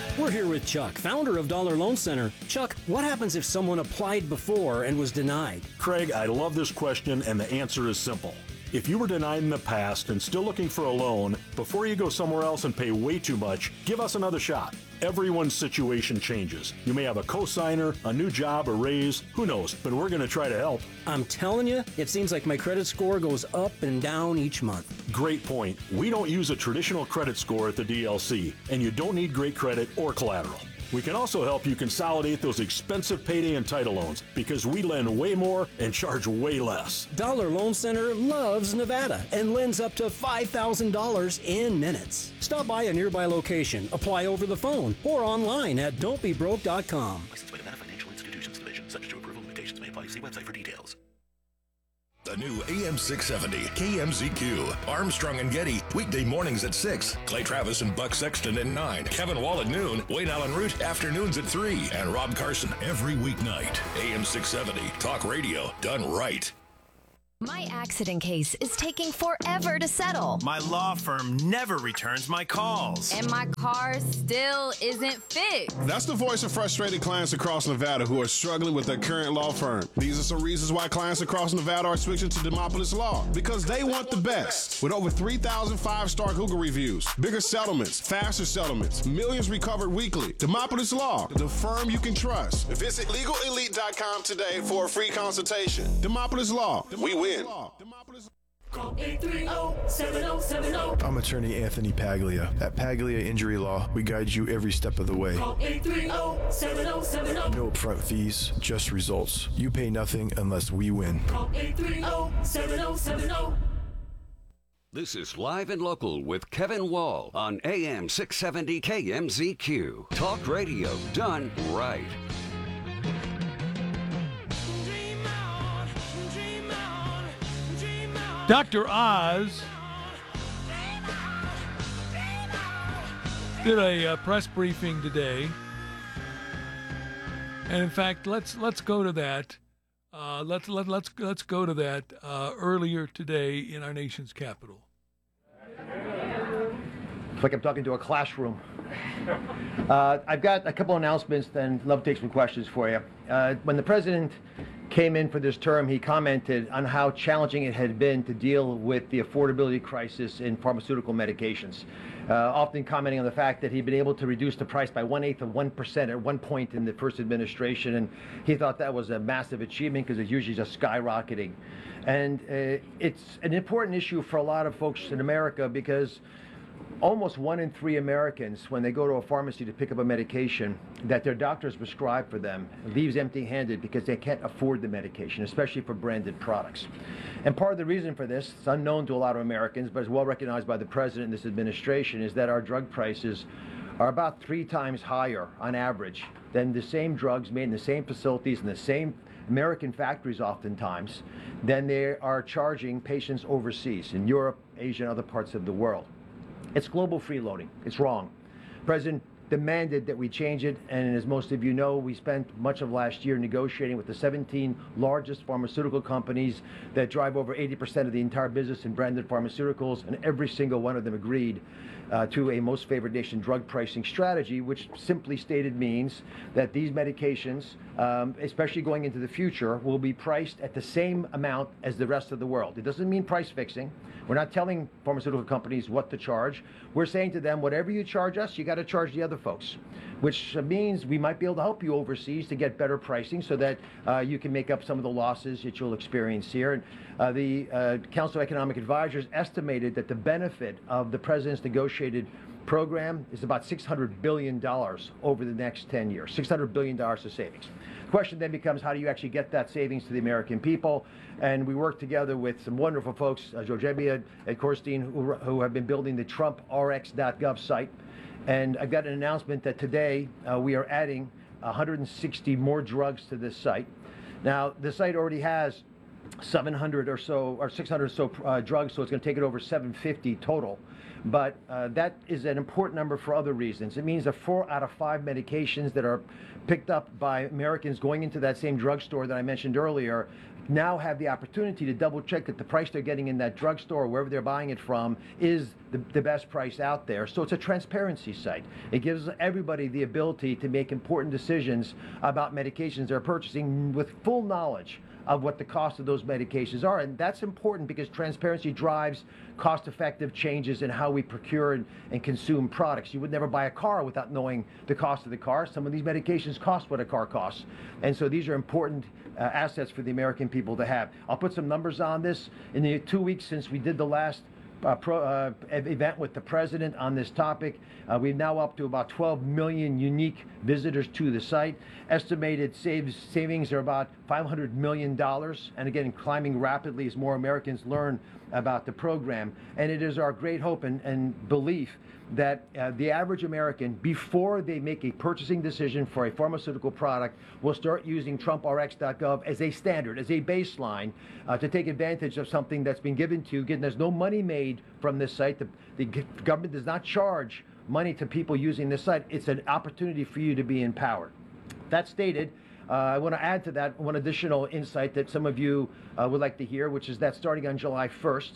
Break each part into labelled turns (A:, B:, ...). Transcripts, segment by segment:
A: We're here with Chuck, founder of Dollar Loan Center. Chuck, what happens if someone applied before and was denied?
B: Craig, I love this question, and the answer is simple. If you were denied in the past and still looking for a loan, before you go somewhere else and pay way too much, give us another shot. Everyone's situation changes. You may have a cosigner, a new job, a raise, who knows, but we're going to try to help.
A: I'm telling you, it seems like my credit score goes up and down each month.
B: Great point. We don't use a traditional credit score at the DLC, and you don't need great credit or collateral. We can also help you consolidate those expensive payday and title loans because we lend way more and charge way less.
A: Dollar Loan Center loves Nevada and lends up to $5,000 in minutes. Stop by a nearby location, apply over the phone, or online at don'tbebroke.com.
C: Licensed by Nevada Financial Institutions Division. Subject to approval, limitations may apply. See website for details.
D: The new AM 670 KMZQ. Armstrong and Getty, weekday mornings at 6. Clay Travis and Buck Sexton at 9. Kevin Wall at noon. Wayne Allen Root, afternoons at 3. And Rob Carson every weeknight. AM 670, talk radio done right.
E: My accident case is taking forever to settle.
F: My law firm never returns my calls.
G: And my car still isn't fixed.
H: That's the voice of frustrated clients across Nevada who are struggling with their current law firm. These are some reasons why clients across Nevada are switching to Demopolis Law. Because they want the best. With over 3,000 five-star Google reviews, bigger settlements, faster settlements, millions recovered weekly. Demopolis Law, the firm you can trust. Visit LegalElite.com today for a free consultation. Demopolis Law, we win.
I: Call 830-7070.
J: I'm attorney Anthony Paglia. At Paglia Injury Law, we guide you every step of the way.
I: Call 830-7070.
J: No upfront fees, just results. You pay nothing unless we win.
I: Call 830-7070.
K: This is Live and Local with Kevin Wall on AM 670 KMZQ. Talk radio done right.
L: Dr. Oz did a press briefing today, and in fact, let's go to that. Let's go to that earlier today in our nation's capital.
M: It's like I'm talking to a classroom. I've got a couple announcements, and love to take some questions for you. When the president came in for this term, he commented on how challenging it had been to deal with the affordability crisis in pharmaceutical medications, often commenting on the fact that he'd been able to reduce the price by 1/8% at one point in the first administration, and he thought that was a massive achievement because it's usually just skyrocketing. And it's an important issue for a lot of folks in America because almost 1 in 3 Americans, when they go to a pharmacy to pick up a medication that their doctors prescribe for them, leaves empty-handed because they can't afford the medication, especially for branded products. And part of the reason for this, it's unknown to a lot of Americans, but is well recognized by the president and this administration, is that our drug prices are about 3 times higher on average than the same drugs made in the same facilities in the same American factories oftentimes than they are charging patients overseas in Europe, Asia, and other parts of the world. It's global freeloading. It's wrong. The president demanded that we change it, and as most of you know, we spent much of last year negotiating with the 17 largest pharmaceutical companies that drive over 80% of the entire business in branded pharmaceuticals, and every single one of them agreed to a most favored nation drug pricing strategy, which simply stated means that these medications, especially going into the future, will be priced at the same amount as the rest of the world. It doesn't mean price fixing. We're not telling pharmaceutical companies what to charge. We're saying to them, whatever you charge us, you got to charge the other folks, which means we might be able to help you overseas to get better pricing so that you can make up some of the losses that you'll experience here. And the Council of Economic Advisors estimated that the benefit of the president's negotiated program is about $600 billion over the next 10 years, $600 billion of savings. The question then becomes, how do you actually get that savings to the American people? And we work together with some wonderful folks, Joe Gebbia and Korstein, who have been building the TrumpRx.gov site. And I've got an announcement that today we are adding 160 more drugs to this site. Now, the site already has 700 or so, or 600 or so drugs, so it's going to take it over 750 total. But that is an important number for other reasons. It means that 4 out of 5 medications that are picked up by Americans going into that same drugstore that I mentioned earlier now have the opportunity to double check that the price they're getting in that drugstore, wherever they're buying it from, is the best price out there. So it's a transparency site. It gives everybody the ability to make important decisions about medications they're purchasing with full knowledge of what the cost of those medications are. And that's important because transparency drives cost-effective changes in how we procure and consume products. You would never buy a car without knowing the cost of the car. Some of these medications cost what a car costs. And so these are important assets for the American people to have. I'll put some numbers on this. In the 2 weeks since we did the last event with the president on this topic, we're now up to about 12 million unique visitors to the site. Estimated savings are about $500 million, and again, climbing rapidly as more Americans learn about the program. And it is our great hope and belief that the average American, before they make a purchasing decision for a pharmaceutical product, will start using TrumpRx.gov as a standard, as a baseline, to take advantage of something that's been given to you. Again, there's no money made from this site. The government does not charge money to people using this site. It's an opportunity for you to be empowered. That stated, I want to add to that one additional insight that some of you would like to hear, which is that starting on July 1st,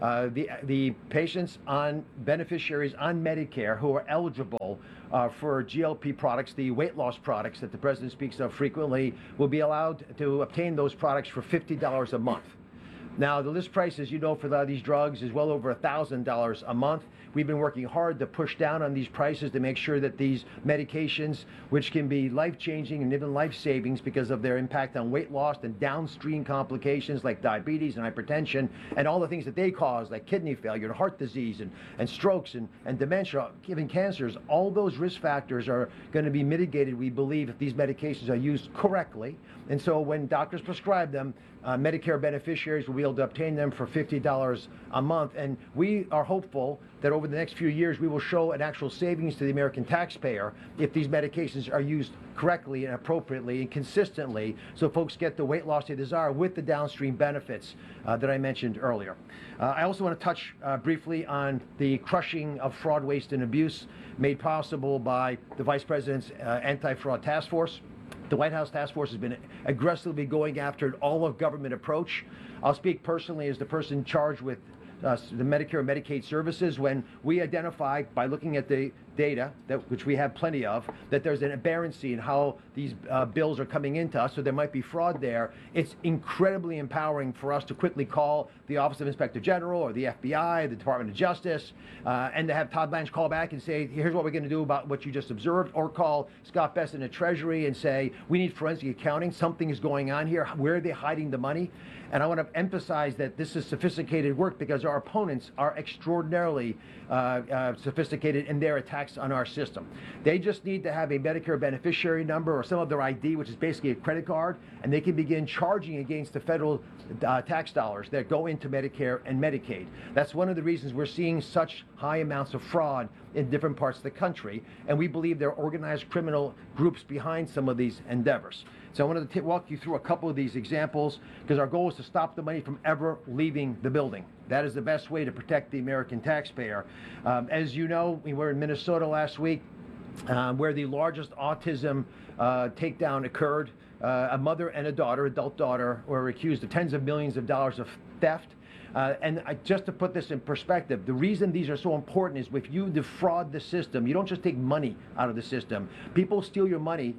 M: the patients on beneficiaries on Medicare who are eligible for GLP products, the weight loss products that the president speaks of frequently, will be allowed to obtain those products for $50 a month. Now, the list price, as you know, for a lot of these drugs is well over $1,000 a month. We've been working hard to push down on these prices to make sure that these medications, which can be life-changing and even life savings because of their impact on weight loss and downstream complications like diabetes and hypertension and all the things that they cause, like kidney failure and heart disease and strokes and dementia, even cancers, all those risk factors are going to be mitigated, we believe, if these medications are used correctly. And so when doctors prescribe them, Medicare beneficiaries will be able to obtain them for $50 a month. And we are hopeful that over the next few years, we will show an actual savings to the American taxpayer if these medications are used correctly and appropriately and consistently, so folks get the weight loss they desire with the downstream benefits that I mentioned earlier. I also want to touch briefly on the crushing of fraud, waste, and abuse made possible by the Vice President's Anti-Fraud Task Force. The White House Task Force has been aggressively going after an all-of-government approach. I'll speak personally as the person charged with the Medicare and Medicaid services. When we identify, by looking at the data, which we have plenty of, that there's an aberrancy in how these bills are coming into us, so there might be fraud there, it's incredibly empowering for us to quickly call the Office of Inspector General or the FBI, the Department of Justice, and to have Todd Blanche call back and say, here's what we're going to do about what you just observed, or call Scott Bessent at Treasury and say, we need forensic accounting, something is going on here, where are they hiding the money? And I want to emphasize that this is sophisticated work because our opponents are extraordinarily sophisticated in their attacks on our system. They just need to have a Medicare beneficiary number or some of their ID, which is basically a credit card, and they can begin charging against the federal tax dollars that go into Medicare and Medicaid. That's one of the reasons we're seeing such high amounts of fraud in different parts of the country, and we believe there are organized criminal groups behind some of these endeavors. So I wanted to walk you through a couple of these examples because our goal is to stop the money from ever leaving the building. That is the best way to protect the American taxpayer. As you know, we were in Minnesota last week where the largest autism takedown occurred. A mother and a daughter, adult daughter, were accused of tens of millions of dollars of theft. Just to put this in perspective, the reason these are so important is if you defraud the system, you don't just take money out of the system. People steal your money.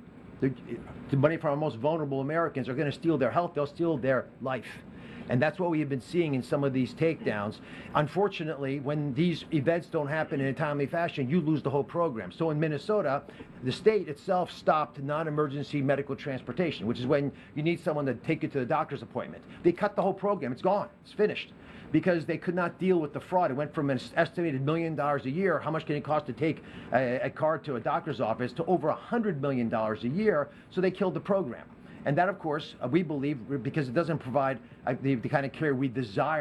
M: The money from our most vulnerable Americans are going to steal their health. They'll steal their life. And that's what we have been seeing in some of these takedowns. Unfortunately, when these events don't happen in a timely fashion, you lose the whole program. So in Minnesota, the state itself stopped non-emergency medical transportation, which is when you need someone to take you to the doctor's appointment. They cut the whole program. It's gone. It's finished. Because they could not deal with the fraud. It went from an estimated $1 million a year, how much can it cost to take a car to a doctor's office, to over $100 million a year, so they killed the program. And that, of course, we believe, because it doesn't provide the kind of care we desire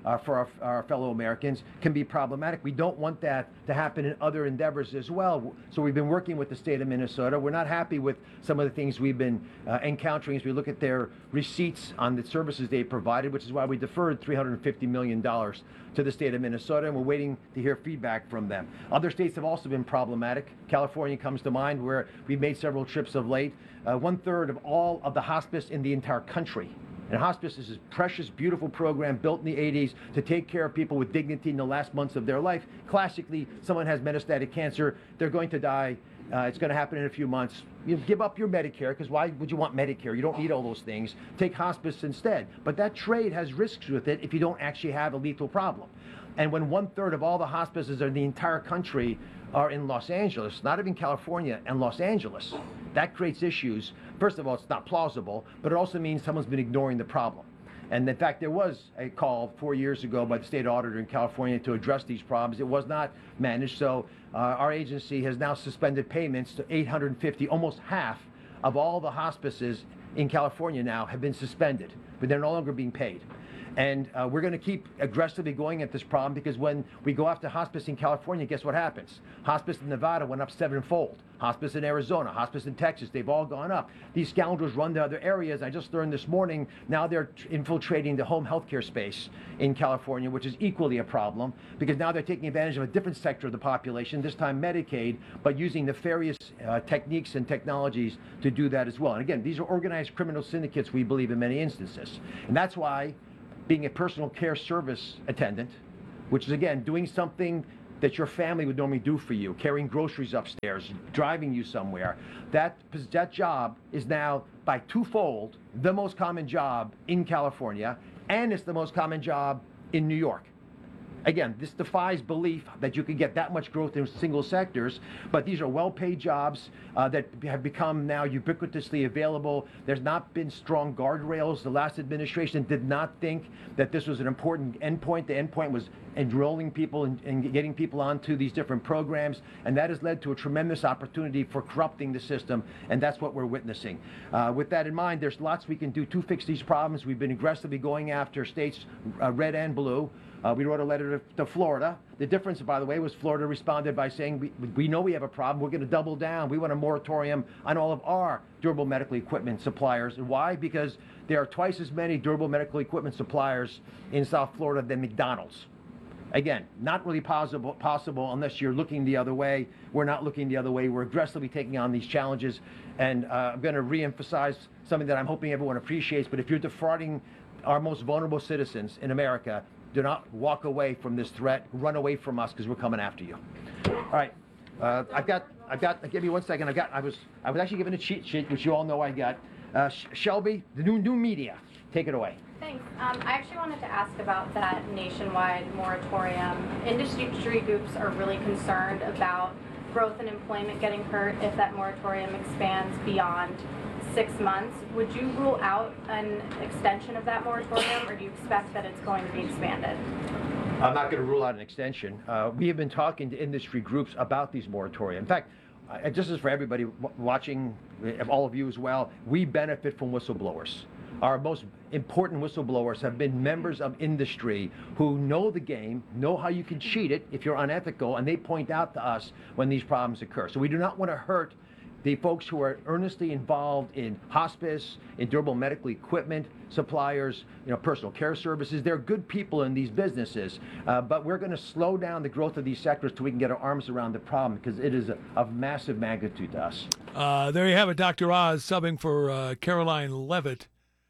M: for our fellow Americans can be problematic. We don't want that to happen in other endeavors as well. So we've been working with the state of Minnesota. We're not happy with some of the things we've been encountering as we look at their receipts on the services they provided, which is why we deferred $350 million to the state of Minnesota, and we're waiting to hear feedback from them. Other states have also been problematic. California comes to mind, where we've made several trips of late. 1/3 of all of the hospice in the entire country. And hospice is a precious, beautiful program built in the 80s to take care of people with dignity in the last months of their life. Classically, someone has metastatic cancer, they're going to die. It's going to happen in a few months. You give up your Medicare, because why would you want Medicare? You don't need all those things. Take hospice instead. But that trade has risks with it if you don't actually have a lethal problem. And when 1/3 of all the hospices in the entire country are in Los Angeles, not even California, and Los Angeles, that creates issues. First of all, it's not plausible, but it also means someone's been ignoring the problem. And in fact, there was a call 4 years ago by the state auditor in California to address these problems. It was not managed, so our agency has now suspended payments to 850, almost half of all the hospices in California now have been suspended, but they're no longer being paid. And we're going to keep aggressively going at this problem, because when we go after hospice in California, guess what happens? Hospice in Nevada went up 7-fold. Hospice in Arizona, hospice in Texas, they've all gone up. These scoundrels run to other areas. I just learned this morning, now they're infiltrating the home health care space in California, which is equally a problem, because now they're taking advantage of a different sector of the population, this time Medicaid, but using nefarious techniques and technologies to do that as well. And again, these are organized criminal syndicates, we believe, in many instances. And that's why being a personal care service attendant, which is, again, doing something that your family would normally do for you, carrying groceries upstairs, driving you somewhere, that job is now by twofold the most common job in California, and it's the most common job in New York. Again, this defies belief that you can get that much growth in single sectors, but these are well-paid jobs that have become now ubiquitously available. There's not been strong guardrails. The last administration did not think that this was an important endpoint. The endpoint was enrolling people and getting people onto these different programs, and that has led to a tremendous opportunity for corrupting the system, and that's what we're witnessing. With that in mind, there's lots we can do to fix these problems. We've been aggressively going after states, red and blue. We wrote a letter to Florida. The difference, by the way, was Florida responded by saying, we know we have a problem. We're going to double down. We want a moratorium on all of our durable medical equipment suppliers. And why? Because there are twice as many durable medical equipment suppliers in South Florida than McDonald's. Again, not really possible unless you're looking the other way. We're not looking the other way. We're aggressively taking on these challenges. And I'm going to reemphasize something that I'm hoping everyone appreciates. But if you're defrauding our most vulnerable citizens in America, do not walk away from this threat. Run away from us, because we're coming after you. All right, I've got. Give me 1 second. I was actually given a cheat sheet, which you all know I got. Shelby, the new media, take it away.
N: Thanks. I actually wanted to ask about that nationwide moratorium. Industry groups are really concerned about growth and employment getting hurt if that moratorium expands beyond 6 months. Would you rule out an extension of that moratorium, or do you expect that it's going to be expanded?
M: I'm not going to rule out an extension. We have been talking to industry groups about these moratoria. In fact, just as for everybody watching, all of you as well, we benefit from whistleblowers. Our most important whistleblowers have been members of industry who know the game, know how you can cheat it if you're unethical, and they point out to us when these problems occur. So we do not want to hurt the folks who are earnestly involved in hospice, in durable medical equipment suppliers, personal care services. They're good people in these businesses, but we're going to slow down the growth of these sectors till we can get our arms around the problem, because it is of massive magnitude to us.
L: There you have it, Dr. Oz, subbing for Caroline Levitt,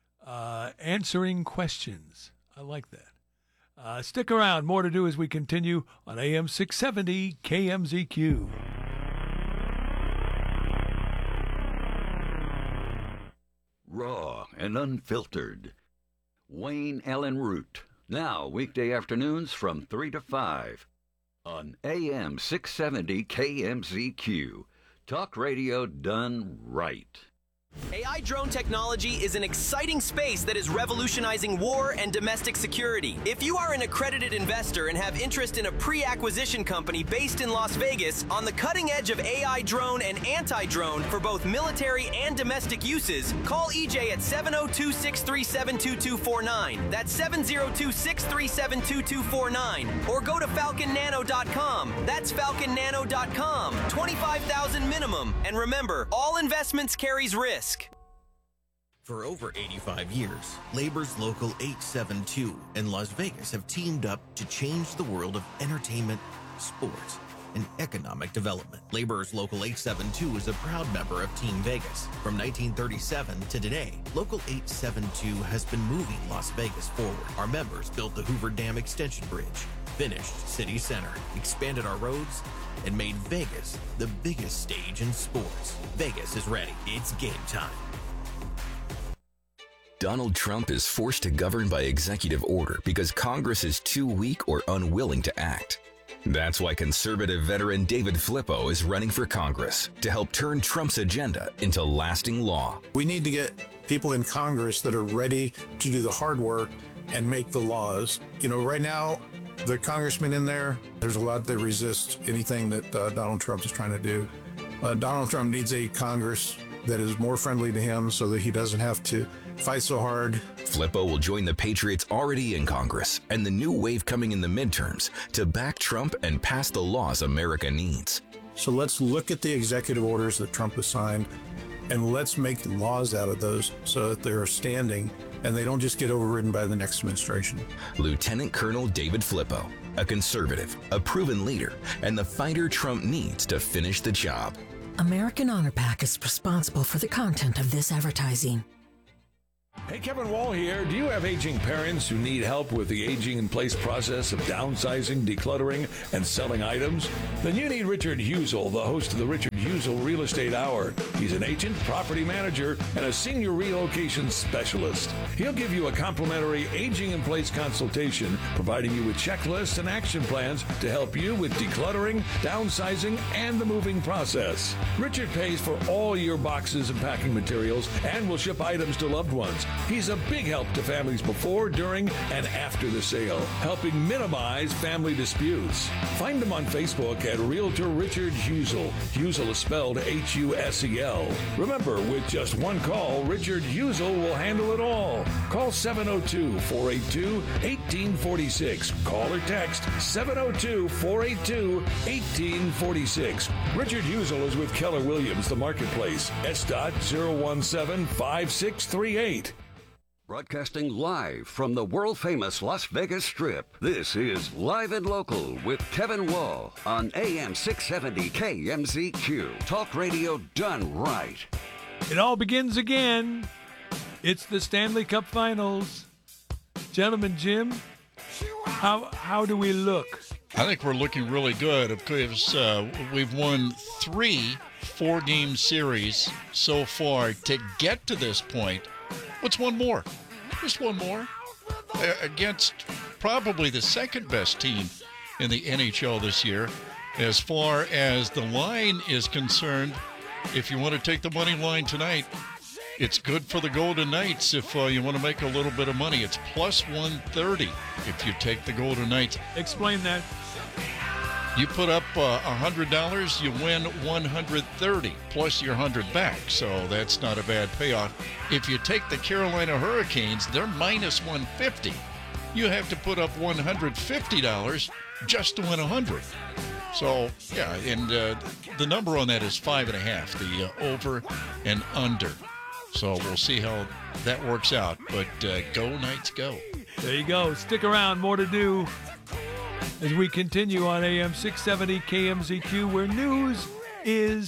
L: answering questions. I like that. Stick around. More to do as we continue on AM 670 KMZQ.
K: Raw and unfiltered. Wayne Allen Root. Now, weekday afternoons from 3 to 5 on AM 670 KMZQ. Talk radio done right.
O: AI drone technology is an exciting space that is revolutionizing war and domestic security. If you are an accredited investor and have interest in a pre-acquisition company based in Las Vegas on the cutting edge of AI drone and anti-drone for both military and domestic uses, call EJ at 702-637-2249. That's 702-637-2249. Or go to falconnano.com. That's falconnano.com. 25,000 minimum. And remember, all investments carries risk.
P: For over 85 years, Labor's Local 872 in Las Vegas have teamed up to change the world of entertainment, sports, and economic development. Labor's Local 872 is a proud member of Team Vegas. From 1937 to today, Local 872 has been moving Las Vegas forward. Our members built the Hoover Dam Extension Bridge, finished City Center, expanded our roads, and made Vegas the biggest stage in sports. Vegas is ready. It's game time.
Q: Donald Trump is forced to govern by executive order because Congress is too weak or unwilling to act. That's why conservative veteran David Flippo is running for Congress to help turn Trump's agenda into lasting law.
R: We need to get people in Congress that are ready to do the hard work and make the laws. You know, right now, the congressmen in there's a lot that resist anything that Donald Trump is trying to do. Donald Trump needs a Congress that is more friendly to him so that he doesn't have to fight so hard.
Q: Flippo will join the Patriots already in Congress and the new wave coming in the midterms to back Trump and pass the laws America needs.
R: So let's look at the executive orders that Trump has signed and let's make laws out of those so that they're standing and they don't just get overridden by the next administration.
Q: Lieutenant Colonel David Flippo, a conservative, a proven leader, and the fighter Trump needs to finish the job.
S: American Honor Pack is responsible for the content of this advertising.
T: Hey, Kevin Wall here. Do you have aging parents who need help with the aging-in-place process of downsizing, decluttering, and selling items? Then you need Richard Husel, the host of the Richard Husel Real Estate Hour. He's an agent, property manager, and a senior relocation specialist. He'll give you a complimentary aging-in-place consultation, providing you with checklists and action plans to help you with decluttering, downsizing, and the moving process. Richard pays for all your boxes and packing materials and will ship items to loved ones. He's a big help to families before, during, and after the sale, helping minimize family disputes. Find him on Facebook at Realtor Richard Husel. Husel is spelled Husel. Remember, with just one call, Richard Husel will handle it all. Call 702-482-1846. Call or text 702-482-1846. Richard Husel is with Keller Williams, the Marketplace. S.0175638.
K: Broadcasting live from the world-famous Las Vegas Strip, this is Live and Local with Kevin Wall on AM 670 KMZQ. Talk radio done right.
L: It all begins again. It's the Stanley Cup Finals. Gentlemen, Jim, how do we look?
U: I think we're looking really good. Of course, we've won 3 4-game series so far to get to this point. What's one more? Just one more. Against probably the second best team in the NHL this year. As far as the line is concerned, if you want to take the money line tonight, it's good for the Golden Knights if you want to make a little bit of money. It's plus 130 if you take the Golden Knights.
L: Explain that.
U: You put up $100, you win $130 plus your $100 back, so that's not a bad payoff. If you take the Carolina Hurricanes, they're minus $150. You have to put up $150 just to win $100. So yeah, and the number on that is 5.5, the over and under. So we'll see how that works out. But go Knights, go!
L: There you go. Stick around. More to do as we continue on AM 670 KMZQ, where news is